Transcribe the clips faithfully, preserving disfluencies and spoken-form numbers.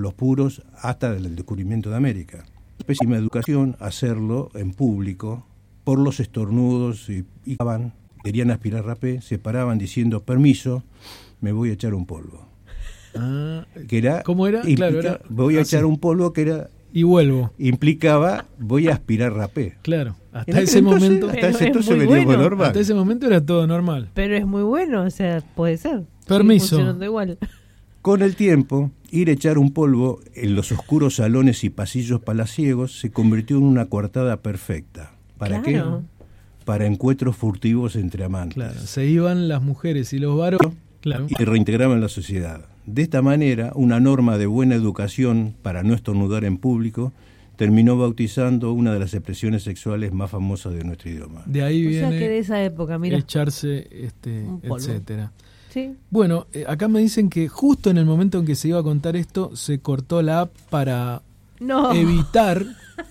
los puros hasta el descubrimiento de América. Pésima educación hacerlo en público por los estornudos y, y querían aspirar rapé, se paraban diciendo permiso, me voy a echar un polvo. Ah, que era, ¿Cómo era? Implica, claro, era voy a así. echar un polvo que era y vuelvo. Implicaba voy a aspirar rapé. Claro, hasta en ese entonces, momento hasta ese es entonces muy venía bueno. normal. hasta ese momento era todo normal. Pero es muy bueno, o sea, puede ser. Permiso. Sigue funcionando igual. Con el tiempo, ir a echar un polvo en los oscuros salones y pasillos palaciegos se convirtió en una coartada perfecta. ¿Para Claro. qué? Para encuentros furtivos entre amantes. Claro, se iban las mujeres y los varones. Claro. Y se reintegraban en la sociedad. De esta manera, una norma de buena educación para no estornudar en público terminó bautizando una de las expresiones sexuales más famosas de nuestro idioma. De ahí O viene sea que de esa época, mira. echarse, este, Un polvo. etcétera. Sí. Bueno, eh, acá me dicen que justo en el momento en que se iba a contar esto, se cortó la app para No. evitar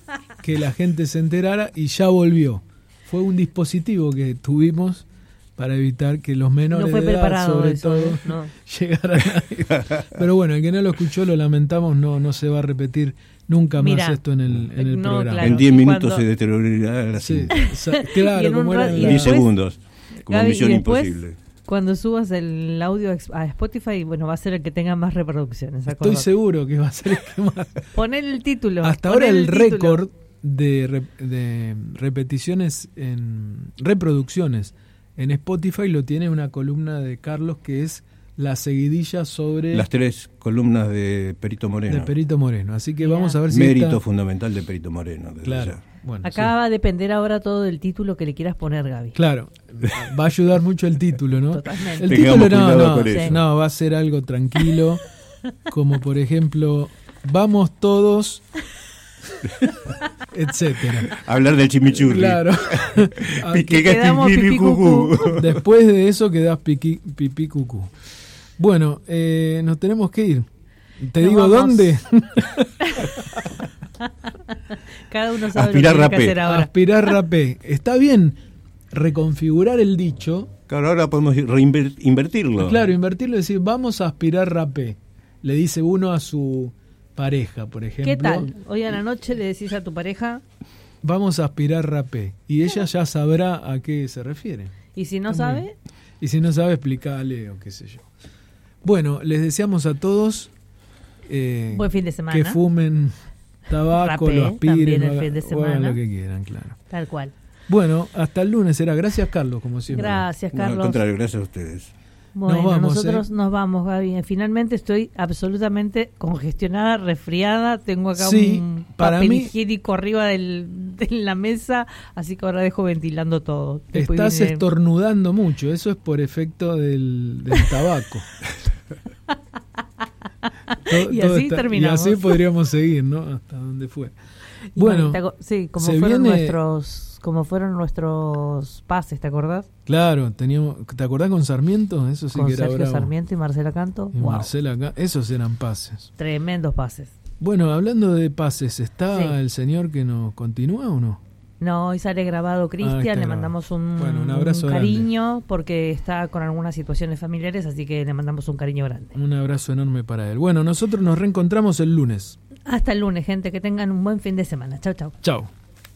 que la gente se enterara y ya volvió. Fue un dispositivo que tuvimos para evitar que los menores No fue de edad, preparado sobre eso, todo, ¿eh? No. llegaran a... Pero bueno, el que no lo escuchó, lo lamentamos, no, no se va a repetir nunca más Mirá, esto en el, en el no, programa. claro. en diez minutos cuando- se deteriorará la Sí, cinta. sa- Y claro, en un como ra- era y la- diez después- segundos, como Gaby, misión y después, imposible. Cuando subas el audio ex- a Spotify, bueno, va a ser el que tenga más reproducciones. Estoy acordate. seguro que va a ser el que más... Poner el título. Hasta poner ahora el título. récord de, re- de repeticiones en reproducciones en Spotify lo tiene una columna de Carlos que es la seguidilla sobre Las tres columnas de Perito Moreno. de Perito Moreno. Así que Mirá. vamos a ver si Mérito esta- fundamental de Perito Moreno. Desde claro. ya. Bueno, Acá sí. va a depender ahora todo del título que le quieras poner, Gaby. Claro, va a ayudar mucho el título, ¿no? Totalmente. El Tengamos título no, cuidado no, con Sí. eso. no, va a ser algo tranquilo, como por ejemplo, vamos todos, etcétera. Hablar del chimichurri. Claro. Pi- que Quedamos pi- pi- pipí, cucú. Después de eso quedás piqui, pipí cucú. Bueno, eh, nos tenemos que ir. ¿Te Nos digo vamos. dónde? Cada uno sabe Aspirar lo que tiene que rapé. hacer ahora. Aspirar rapé. Está bien reconfigurar el dicho. Claro, ahora podemos reinver- invertirlo. Claro, invertirlo y decir, vamos a aspirar rapé. Le dice uno a su pareja, por ejemplo. ¿Qué tal? Hoy a la noche le decís a tu pareja, Vamos a aspirar rapé. Y ella ya sabrá a qué se refiere. y si no Está muy sabe, Y si no sabe, explícale o qué sé yo. Bueno, les deseamos a todos eh, buen fin de semana. que fumen tabaco, Rapé, lo aspiren, también el o haga- fin de o hagan semana. lo que quieran, claro. Tal cual. Bueno, hasta el lunes será. Gracias, Carlos, como siempre. Gracias, No, al Carlos. contrario, gracias a ustedes. Bueno, Nos vamos, nosotros ¿eh? nos vamos, Gaby. Finalmente estoy absolutamente congestionada, resfriada. Tengo acá Sí, un para papel mí- higiénico arriba del, de la mesa, así que ahora dejo ventilando todo. Después Estás viene- estornudando mucho, eso es por efecto del, del tabaco. To- Y todo así terminamos. Y así podríamos seguir, ¿no? Hasta donde fue. Y Bueno, te aco- sí, como se fueron viene- nuestros, como fueron nuestros pases, ¿te acordás? claro, teníamos, ¿te acordás con Sarmiento? Eso sí Con que era Sergio bravo. Sarmiento y Marcela Canto. Y Wow, Marcela acá, esos eran pases. tremendos pases. Bueno, hablando de pases, ¿está Sí. el señor que nos continúa o no? No, hoy sale grabado Ah, está Cristian, le grabado. mandamos un, Bueno, un abrazo un cariño porque está con algunas situaciones familiares, así que le mandamos un cariño grande. Un abrazo enorme para él. Bueno, nosotros nos reencontramos el lunes. Hasta el lunes, gente, que tengan un buen fin de semana. Chau, chau. Chao.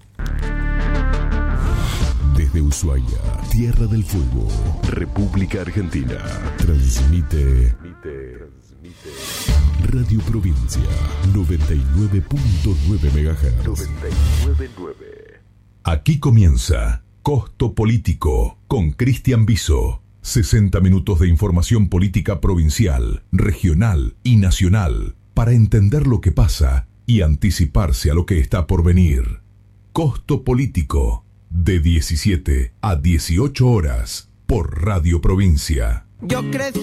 Desde Ushuaia, tierra del fuego, República Argentina, transmite Radio Provincia noventa y nueve punto nueve megahertz. noventa y nueve punto nueve. Aquí comienza Costo Político con Cristian Biso. sesenta minutos de información política provincial, regional y nacional para entender lo que pasa y anticiparse a lo que está por venir. Costo Político, de diecisiete a dieciocho horas por Radio Provincia. Yo crecí